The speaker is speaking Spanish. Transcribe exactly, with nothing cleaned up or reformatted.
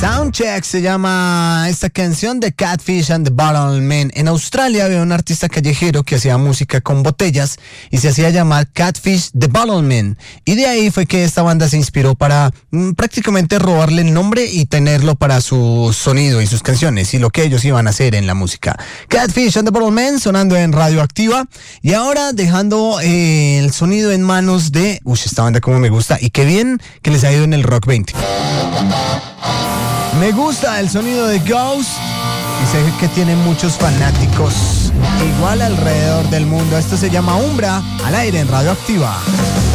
Soundcheck se llama esta canción de Catfish and the Bottlemen. En Australia había un artista callejero que hacía música con botellas y se hacía llamar Catfish the Bottlemen. Y de ahí fue que esta banda se inspiró para mm, prácticamente robarle el nombre y tenerlo para su sonido y sus canciones y lo que ellos iban a hacer en la música. Catfish and the Bottlemen sonando en Radioactiva. Y ahora dejando eh, el sonido en manos de... Uy, esta banda como me gusta. Y qué bien que les ha ido en el Rock veinte. Me gusta el sonido de Ghost y sé que tiene muchos fanáticos igual alrededor del mundo. Esto se llama Umbra, al aire en Radioactiva.